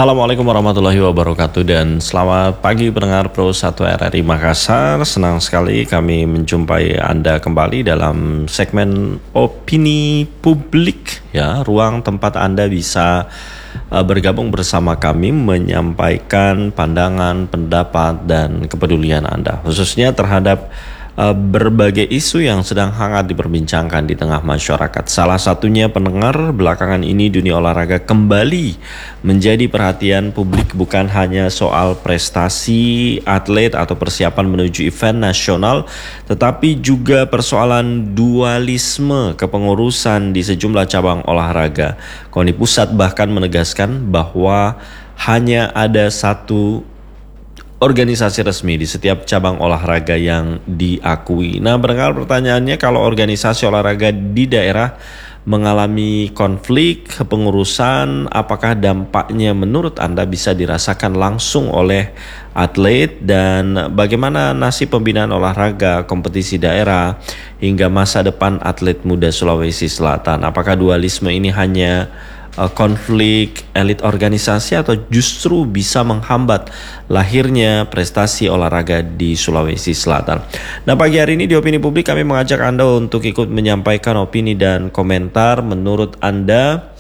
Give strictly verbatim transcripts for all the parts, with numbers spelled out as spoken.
Assalamualaikum warahmatullahi wabarakatuh dan selamat pagi pendengar Pro satu R R I Makassar. Senang sekali kami menjumpai Anda kembali dalam segmen opini publik, ya, ruang tempat Anda bisa uh, bergabung bersama kami menyampaikan pandangan, pendapat dan kepedulian Anda khususnya terhadap Uh, berbagai isu yang sedang hangat diperbincangkan di tengah masyarakat. Salah satunya pendengar, belakangan ini dunia olahraga kembali menjadi perhatian publik, bukan hanya soal prestasi atlet atau persiapan menuju event nasional, tetapi juga persoalan dualisme kepengurusan di sejumlah cabang olahraga. KONI Pusat bahkan menegaskan bahwa hanya ada satu organisasi resmi di setiap cabang olahraga yang diakui. Nah, berangkat pertanyaannya, kalau organisasi olahraga di daerah mengalami konflik kepengurusan, apakah dampaknya menurut Anda bisa dirasakan langsung oleh atlet, dan bagaimana nasib pembinaan olahraga kompetisi daerah hingga masa depan atlet muda Sulawesi Selatan? Apakah dualisme ini hanya konflik elit organisasi atau justru bisa menghambat lahirnya prestasi olahraga di Sulawesi Selatan? Nah, pagi hari ini di Opini Publik kami mengajak Anda untuk ikut menyampaikan opini dan komentar. Menurut Anda,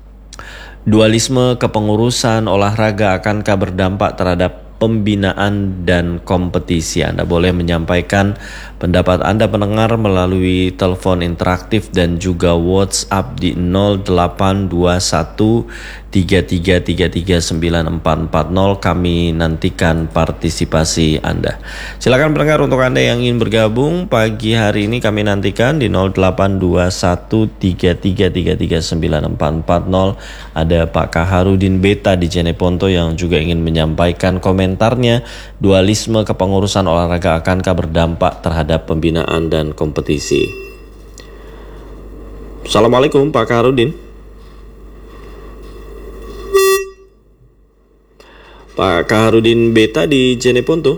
dualisme kepengurusan olahraga akankah berdampak terhadap pembinaan dan kompetisi? Anda boleh menyampaikan pendapat Anda pendengar melalui telepon interaktif dan juga WhatsApp di nol delapan dua satu tiga tiga tiga tiga sembilan empat empat nol. Kami nantikan partisipasi Anda. Silakan pendengar, untuk Anda yang ingin bergabung pagi hari ini kami nantikan di nol delapan dua satu tiga tiga tiga tiga sembilan empat empat nol. Ada Pak Kaharudin Beta di Jeneponto yang juga ingin menyampaikan komentarnya. Dualisme kepengurusan olahraga akankah berdampak terhadap pembinaan dan kompetisi? Assalamualaikum Pak Kaharudin. Pak Kaharudin Beta di Jeneponto.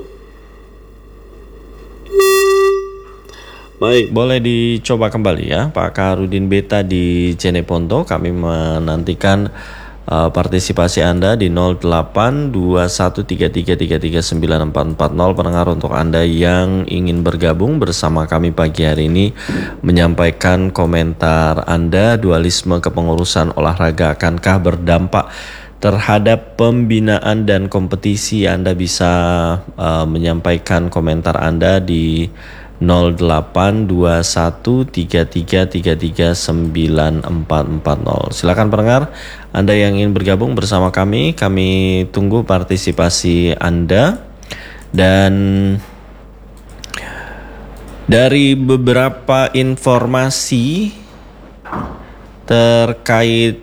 Baik, boleh dicoba kembali ya Pak Kaharudin Beta di Jeneponto. Kami menantikan uh, partisipasi Anda di nol delapan dua satu tiga tiga tiga tiga sembilan empat empat nol. Pendengar, untuk Anda yang ingin bergabung bersama kami pagi hari ini menyampaikan komentar Anda, dualisme kepengurusan olahraga akankah berdampak terhadap pembinaan dan kompetisi? Anda bisa uh, menyampaikan komentar Anda di nol delapan dua satu tiga tiga tiga tiga sembilan empat empat nol. Silakan pendengar, Anda yang ingin bergabung bersama kami, kami tunggu partisipasi Anda. Dan dari beberapa informasi terkait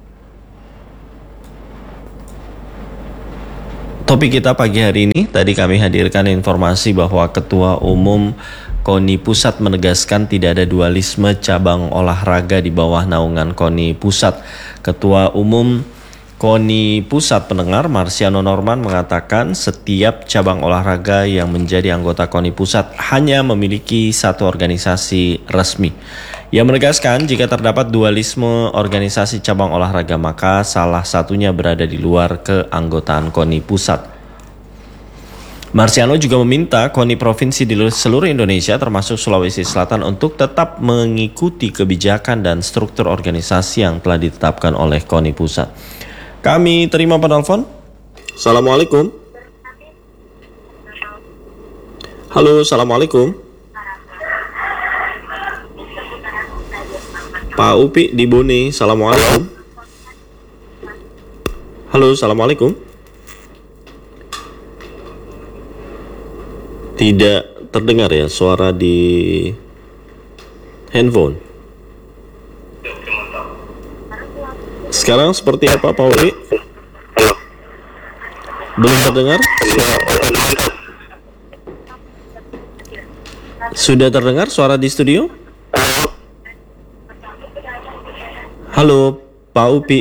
topik kita pagi hari ini, tadi kami hadirkan informasi bahwa Ketua Umum KONI Pusat menegaskan tidak ada dualisme cabang olahraga di bawah naungan KONI Pusat. Ketua Umum KONI Pusat, pendengar, Marsiano Norman, mengatakan setiap cabang olahraga yang menjadi anggota KONI Pusat hanya memiliki satu organisasi resmi. Ia menegaskan jika terdapat dualisme organisasi cabang olahraga, maka salah satunya berada di luar keanggotaan KONI Pusat. Marsiano juga meminta KONI provinsi di seluruh Indonesia termasuk Sulawesi Selatan untuk tetap mengikuti kebijakan dan struktur organisasi yang telah ditetapkan oleh KONI Pusat. Kami terima penelpon. Assalamualaikum. Halo, Assalamualaikum. Pak Upi di Bone. Assalamualaikum. Halo, Assalamualaikum. Tidak terdengar ya suara di handphone. Sekarang seperti apa Pak Upi? Belum terdengar? Sudah terdengar suara di studio? Halo Pak Upi.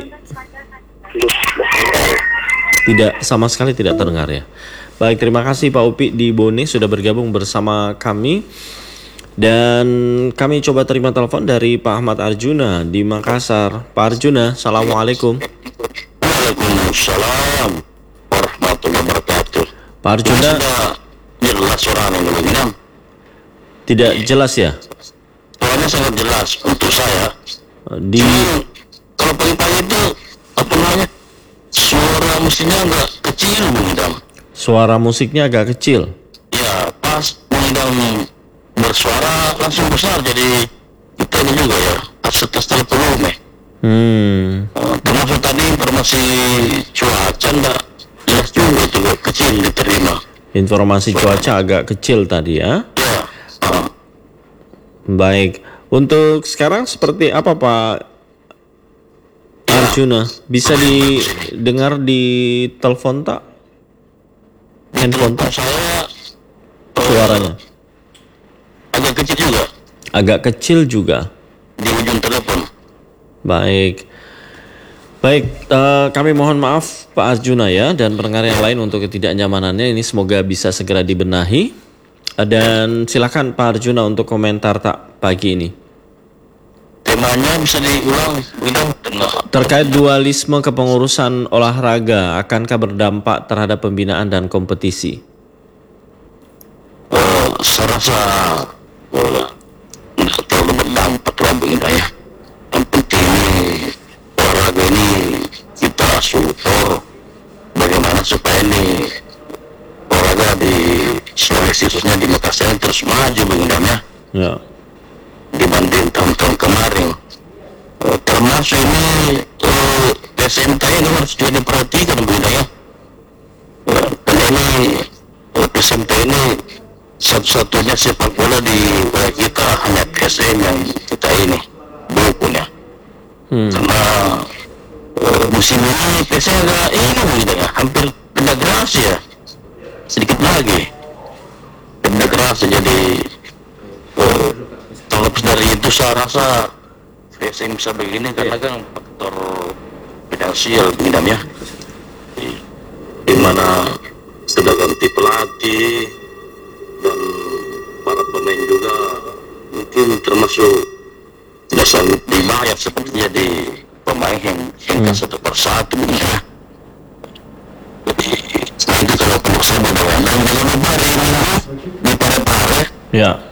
Tidak, sama sekali tidak terdengar ya. Baik, terima kasih Pak Upi di Bone sudah bergabung bersama kami. Dan kami coba terima telepon dari Pak Ahmad Arjuna di Makassar. Pak Arjuna, Assalamualaikum. Waalaikumsalam warahmatullahi wabarakatuh. Pak Arjuna, Sudah jelas suaranya Bung Idam? tidak jelas ya? Suaranya sangat jelas untuk saya. Di Cuman kalau pagi-pagi itu apa namanya, suara musiknya agak kecil Bung Idam. suara musiknya agak kecil. Ya pas Bung Idam bersuara langsung besar, jadi kita ini juga ya atas-atas volume. Hmm, Uh, termasuk tadi informasi cuaca enggak jelas juga tuh, kecil diterima. informasi cuaca agak kecil tadi ya. Ya, uh, Baik, untuk sekarang seperti apa Pak Arjuna? Bisa didengar di telepon tak? Handphone tak? saya Suaranya agak kecil juga agak kecil juga. di ujung telepon. Baik, baik. eh, kami mohon maaf Pak Arjuna ya dan pendengar yang lain untuk ketidaknyamanannya ini, semoga bisa segera dibenahi. Eh, Dan silakan Pak Arjuna untuk komentar tak pagi ini Temanya bisa diulang, Bidang? terkait dualisme kepengurusan olahraga, akankah berdampak terhadap pembinaan dan kompetisi? Uh, saya rasa uh, nggak terlalu berdampak lah Bidang ya. Yang penting olahraga ini kita support bagaimana supaya ini olahraga di Sulawesi, khususnya di Makassar, terus maju Bidang ya, Ya. dibanding tahun-tahun kemarin. Uh, termasuk ini uh, P S M T ini harus juga diperhatikan Bunda ya. Uh, karena ini uh, P S M T ini satu-satunya sepak bola di wilayah kita, hanya P S M yang kita ini belum punya. Hmm. Karena uh, musim ini P S M agak ini Bunda ya, hampir terintegrasi ya, sedikit lagi terintegrasi. Jadi uh, terlepas dari itu saya rasa P S M bisa begini karena kan faktor finansial Bidam ya, di, di mana sudah ganti pelatih dan para pemain juga mungkin termasuk tidak sanggup dibayar seperti jadi pemain yang hingga satu persatu ya. Jadi nanti kalau perlu saya bagaimana dengan lebar ini di Parepare Ya.